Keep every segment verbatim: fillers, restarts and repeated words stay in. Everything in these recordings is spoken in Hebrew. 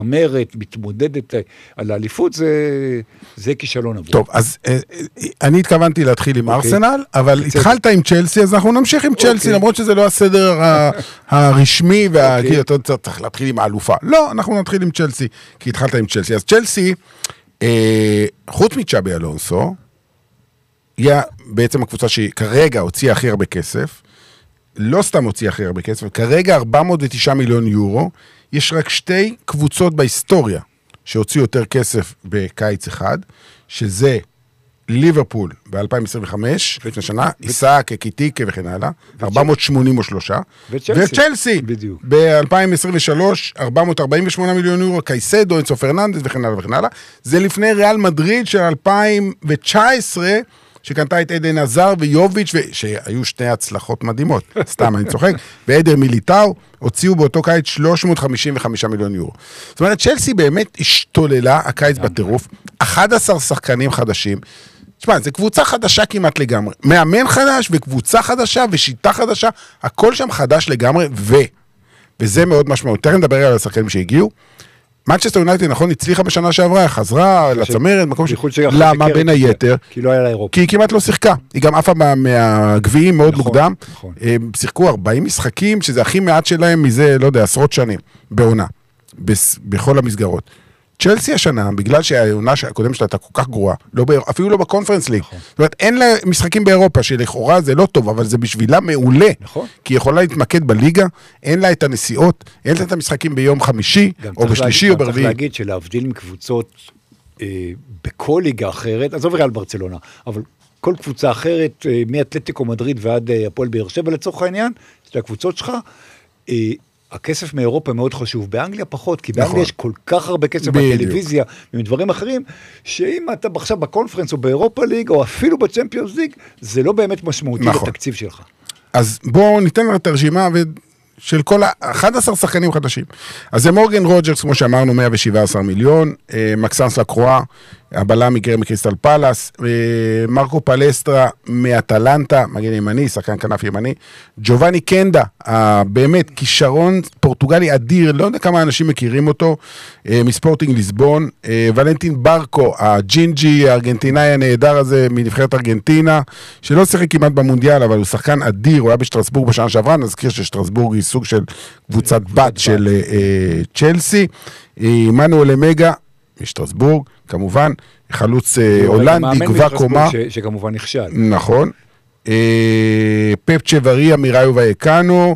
מתעמרת, מתמודדת על האליפות, זה, זה כישלון עבור. טוב, אז אני התכוונתי להתחיל עם ארסנל, אבל התחלת עם צ'לסי, אז אנחנו נמשיך עם צ'לסי, למרות שזה לא הסדר הרשמי, ואתה צריך להתחיל עם האלופה. לא, אנחנו נתחיל עם צ'לסי, כי התחלת עם צ'לסי. אז צ'לסי, חוץ מצ'אבי אלונסו, היא בעצם הקבוצה שכרגע הוציאה הכי הרבה כסף, לא סתם הוציאה הכי הרבה כסף, כרגע ארבע מאות ותשעה מיליון יורו, יש רק שתי קבוצות בהיסטוריה שהוציאו יותר כסף בקיץ אחד, שזה ליברפול ב-אלפיים עשרים וחמש, לפני שנה, איסאק, קיטיקה וכן הלאה, ארבע מאות שמונים ושלוש, וצ'לסי ב-אלפיים עשרים ושלוש, ארבע מאות ארבעים ושמונה מיליון יורו, קייסדו, אנסו פרננדס וכן הלאה וכן הלאה, זה לפני ריאל מדריד של אלפיים תשע עשרה, שקנתה את עדן עזר ויוביץ' שהיו שתי הצלחות מדהימות, סתם אני צוחק, ועדר מיליטאו, הוציאו באותו קיץ שלוש מאות חמישים וחמישה מיליון יורו. זאת אומרת, צ'לסי באמת השתוללה, הקיץ בטירוף, אחד עשר שחקנים חדשים, תשמע, זו קבוצה חדשה כמעט לגמרי, מאמן חדש וקבוצה חדשה ושיטה חדשה, הכל שם חדש לגמרי, ו, וזה מאוד משמעות. תכף נדבר על השחקנים שהגיעו, מנצ'סטר יונייטד, נכון, הצליחה בשנה שעברה, חזרה לצמרת, מקום ש... למה בין היתר? כי לא היה לאירופה. כי היא כמעט לא שיחקה. היא גם עפה מהגביעים מאוד מוקדם. הם שיחקו ארבעים משחקים, שזה הכי מעט שלהם מזה, לא יודע, עשרות שנים, בעונה, בכל המסגרות. צ'לסי השנה, בגלל שהעונה הקודם שלה הייתה כל כך גרועה, אפילו לא בקונפרנס ליג. זאת אומרת, אין לה משחקים באירופה, שלכאורה זה לא טוב, אבל זה בשבילה מעולה. כי היא יכולה להתמקד בליגה, אין לה את הנסיעות, אין לה את המשחקים ביום חמישי, או בשלישי או ברביעי. צריך להגיד שלהבדיל מקבוצות בכל ליגה אחרת, עזוב ריאל ברצלונה, אבל כל קבוצה אחרת, מאתלטיקו מדריד ועד הפועל באר שבע לצורך העניין, שתי הקבוצות שלך, הכסף מאירופה מאוד חשוב, באנגליה פחות, כי באנגליה יש כל כך הרבה כסף בטלוויזיה, ומדברים אחרים, שאם אתה עכשיו בקונפרנס או באירופה ליג, או אפילו בצ'מפיונס ליג, זה לא באמת משמעותי לתקציב שלך. אז בואו ניתן לה את הרשימה של כל ה-אחד עשר שחקנים חדשים. אז זה מורגן רוג'רס, כמו שאמרנו, מאה ושבעה עשר מיליון, מקסנס לקרואה, הבלם מגר מקריסטל פלאס, מרקו פלסטרה מאטלנטה, מגן ימני, שחקן כנף ימני, ג'ובני קנדה, באמת כישרון פורטוגלי אדיר, לא יודע כמה אנשים מכירים אותו, מספורטינג ליסבון, ולנטין ברקו, הג'ינג'י הארגנטינאי הנהדר הזה מנבחרת ארגנטינה, שלא שיחק כמעט במונדיאל, אבל הוא שחקן אדיר, הוא היה בשטרסבורג בשנה שעברה, נזכיר ששטרסבורג היא סוג של קבוצת בת של צ'לסי, מנואל אמגה, משטרסבורג, כמובן, חלוץ הולנדי, גבוה קומה. שכמובן נכשל. נכון. פפ צ'בריה מראיו ואיקנו,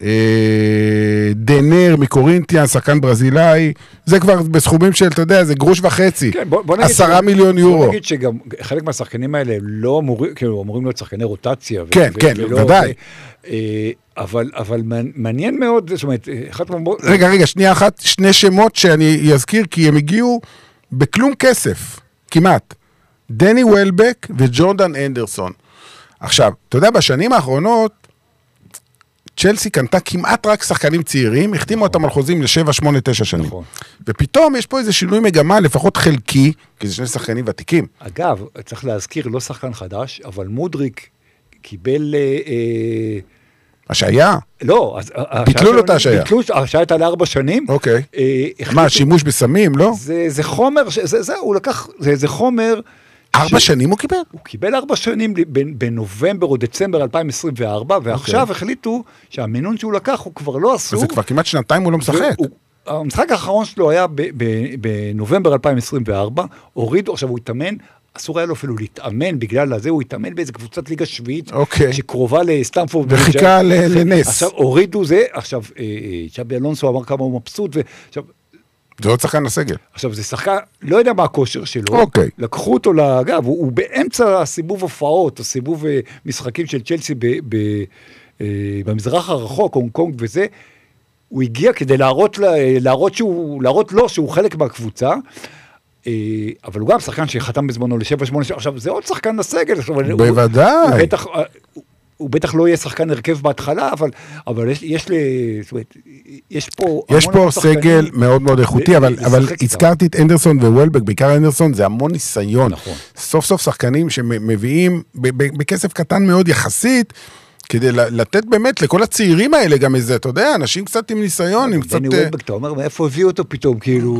דנר מקורינטיאן, שחקן ברזילאי, זה כבר בסכומים של, אתה יודע, זה גרוש וחצי. עשרה מיליון יורו. בוא נגיד שגם חלק מהשחקנים האלה לא אמורים, כאילו, אמורים להיות שחקני רוטציה. כן, כן, ודאי. אבל, אבל מעניין מאוד, זאת אומרת, רגע, רגע, שנייה אחת, שני שמות שאני אזכיר, כי הם הגיעו בכלום כסף, כמעט. דני וולבק וג'ורדן אנדרסון. עכשיו, אתה יודע, בשנים האחרונות, צ'לסי קנתה כמעט רק שחקנים צעירים, החתימו אותם על חוזים ל-שבע, שמונה, תשע שנים. ופתאום יש פה איזה שינוי מגמה, לפחות חלקי, כי זה שני שחקנים ותיקים. אגב, צריך להזכיר, לא שחקן חדש, אבל מודריק קיבל... השעיה? לא. ביטלו לו את השעיה. ביטלו, השעיה הייתה לארבע שנים. אוקיי. מה, שימוש בסמים, לא? זה חומר, זה, הוא לקח, זה חומר... ארבע שנים הוא קיבל? הוא קיבל ארבע שנים בנובמבר או דצמבר אלפיים עשרים וארבע, ועכשיו החליטו שהמינון שהוא לקח הוא כבר לא אסור. זה כבר כמעט שנתיים הוא לא משחק. המשחק האחרון שלו היה בנובמבר אלפיים עשרים וארבע, הורידו, עכשיו הוא התאמן, אסור היה לו אפילו להתאמן, בגלל הזה הוא התאמן באיזה קבוצת ליגה שביעית, שקרובה לסטמפורד. וחיכה לנס. עכשיו הורידו זה, עכשיו צ'אבי אלונסו אמר כמה הוא מבסוט, ועכשיו... זה עוד שחקן לסגל. עכשיו, זה שחקן, לא יודע מה הכושר שלו. אוקיי. לקחו אותו לאגב, הוא, הוא באמצע הסיבוב הופעות, הסיבוב משחקים של צ'לסי ב, ב, במזרח הרחוק, הונג קונג וזה, הוא הגיע כדי להראות, להראות, שהוא, להראות לו שהוא חלק מהקבוצה, אבל הוא גם שחקן שחתם בזמנו לשבע שמונה, עכשיו, זה עוד שחקן לסגל. בוודאי. הוא, הוא בטח... הוא בטח לא יהיה שחקן הרכב בהתחלה, אבל, אבל יש, יש, זאת אומרת, יש פה... יש פה סגל מאוד מאוד איכותי, אבל, אבל הזכרתי את אנדרסון ווולבק, בעיקר אנדרסון, זה המון ניסיון. נכון. סוף סוף שחקנים שמביאים בכסף קטן מאוד יחסית, כדי לתת באמת לכל הצעירים האלה גם איזה, אתה יודע, אנשים קצת עם ניסיון, עם קצת... דני וולבק, אתה אומר, מאיפה הביאו אותו פתאום, כאילו...